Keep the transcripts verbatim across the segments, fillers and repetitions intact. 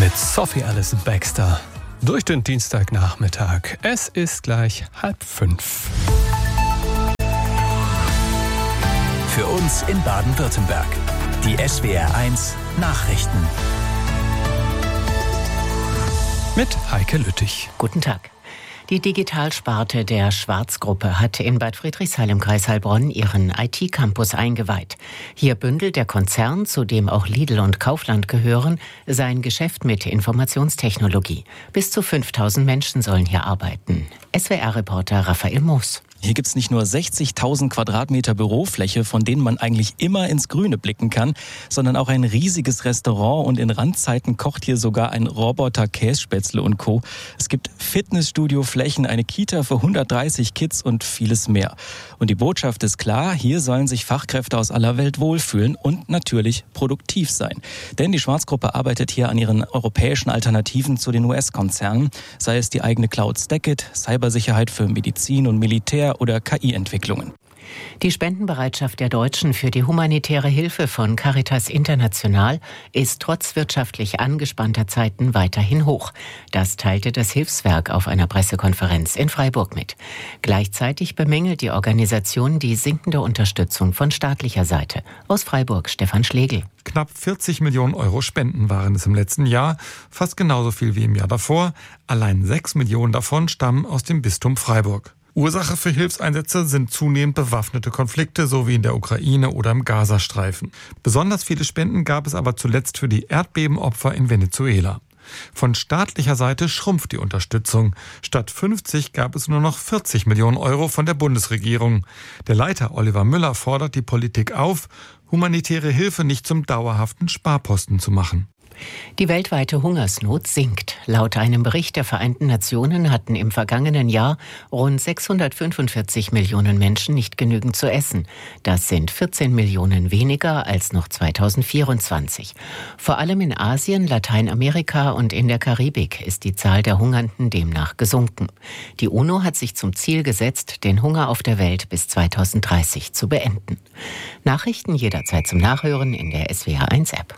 mit Sophie Allison Baxter durch den Dienstagnachmittag. Es ist gleich halb fünf. Für uns in Baden-Württemberg. Die S W R eins Nachrichten. Mit Heike Lüttich. Guten Tag. Die Digitalsparte der Schwarz-Gruppe hat in Bad Friedrichshall im Kreis Heilbronn ihren I T-Campus eingeweiht. Hier bündelt der Konzern, zu dem auch Lidl und Kaufland gehören, sein Geschäft mit Informationstechnologie. Bis zu fünftausend Menschen sollen hier arbeiten. S W R-Reporter Raphael Moos. Hier gibt's nicht nur sechzigtausend Quadratmeter Bürofläche, von denen man eigentlich immer ins Grüne blicken kann, sondern auch ein riesiges Restaurant und in Randzeiten kocht hier sogar ein Roboter Kässpätzle und Co. Es gibt Fitnessstudio-Flächen, eine Kita für hundertdreißig Kids und vieles mehr. Und die Botschaft ist klar, hier sollen sich Fachkräfte aus aller Welt wohlfühlen und natürlich produktiv sein. Denn die Schwarz-Gruppe arbeitet hier an ihren europäischen Alternativen zu den U S-Konzernen, sei es die eigene Cloud Stackit, Cybersicherheit für Medizin und Militär oder K I-Entwicklungen. Die Spendenbereitschaft der Deutschen für die humanitäre Hilfe von Caritas International ist trotz wirtschaftlich angespannter Zeiten weiterhin hoch. Das teilte das Hilfswerk auf einer Pressekonferenz in Freiburg mit. Gleichzeitig bemängelt die Organisation die sinkende Unterstützung von staatlicher Seite. Aus Freiburg Stefan Schlegel. Knapp vierzig Millionen Euro Spenden waren es im letzten Jahr, fast genauso viel wie im Jahr davor. Allein sechs Millionen davon stammen aus dem Bistum Freiburg. Ursache für Hilfseinsätze sind zunehmend bewaffnete Konflikte, so wie in der Ukraine oder im Gazastreifen. Besonders viele Spenden gab es aber zuletzt für die Erdbebenopfer in Venezuela. Von staatlicher Seite schrumpft die Unterstützung. Statt fünfzig gab es nur noch vierzig Millionen Euro von der Bundesregierung. Der Leiter Oliver Müller fordert die Politik auf, humanitäre Hilfe nicht zum dauerhaften Sparposten zu machen. Die weltweite Hungersnot sinkt. Laut einem Bericht der Vereinten Nationen hatten im vergangenen Jahr rund sechshundertfünfundvierzig Millionen Menschen nicht genügend zu essen. Das sind vierzehn Millionen weniger als noch zweitausendvierundzwanzig. Vor allem in Asien, Lateinamerika und in der Karibik ist die Zahl der Hungernden demnach gesunken. Die UNO hat sich zum Ziel gesetzt, den Hunger auf der Welt bis zweitausenddreißig zu beenden. Nachrichten jederzeit zum Nachhören in der S W R eins App.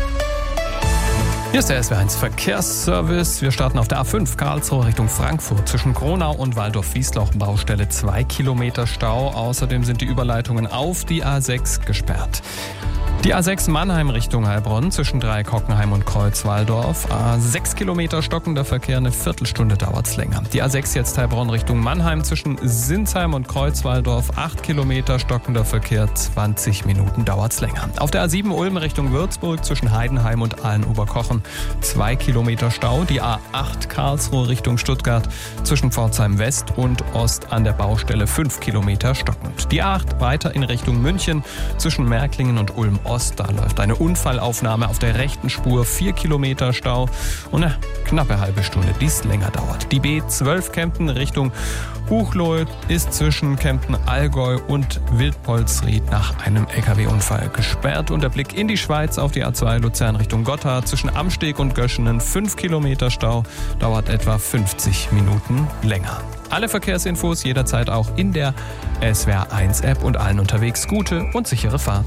Hier ist der S W R eins Verkehrsservice. Wir starten auf der A fünf Karlsruhe Richtung Frankfurt. Zwischen Kronau und Waldorf-Wiesloch Baustelle zwei Kilometer Stau. Außerdem sind die Überleitungen auf die A sechs gesperrt. Die A sechs Mannheim Richtung Heilbronn zwischen Dreieck-Hockenheim und Kreuz-Walldorf. A sechs Kilometer stockender Verkehr, eine Viertelstunde dauert's länger. Die A sechs jetzt Heilbronn Richtung Mannheim zwischen Sinsheim und Kreuz-Walldorf. acht Kilometer stockender Verkehr, zwanzig Minuten dauert's länger. Auf der A sieben Ulm Richtung Würzburg zwischen Heidenheim und Aalen-Oberkochen zwei Kilometer Stau. Die A acht Karlsruhe Richtung Stuttgart zwischen Pforzheim West und Ost an der Baustelle fünf Kilometer stockend. Die A acht weiter in Richtung München zwischen Märklingen und Ulm Ost. Da läuft eine Unfallaufnahme auf der rechten Spur, vier Kilometer Stau und eine knappe halbe Stunde, die es länger dauert. Die B zwölf Kempten Richtung Buchloe ist zwischen Kempten-Allgäu und Wildpolsried nach einem L K W-Unfall gesperrt. Und der Blick in die Schweiz auf die A zwei Luzern Richtung Gotthard zwischen Amsteg und Göschenen fünf Kilometer Stau, dauert etwa fünfzig Minuten länger. Alle Verkehrsinfos jederzeit auch in der S W R eins App und allen unterwegs gute und sichere Fahrt.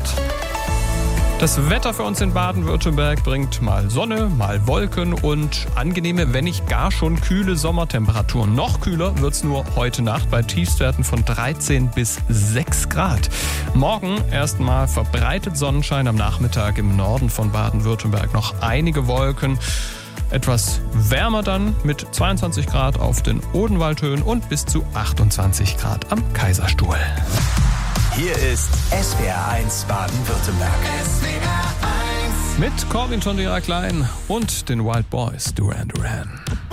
Das Wetter für uns in Baden-Württemberg bringt mal Sonne, mal Wolken und angenehme, wenn nicht gar schon kühle Sommertemperaturen. Noch kühler wird's nur heute Nacht bei Tiefstwerten von dreizehn bis sechs Grad. Morgen erstmal verbreitet Sonnenschein, am Nachmittag im Norden von Baden-Württemberg noch einige Wolken. Etwas wärmer dann mit zweiundzwanzig Grad auf den Odenwaldhöhen und bis zu achtundzwanzig Grad am Kaiserstuhl. Hier ist S W R eins Baden-Württemberg. S W R eins Mit Corbin Tondera Klein und den Wild Boys Duran Duran.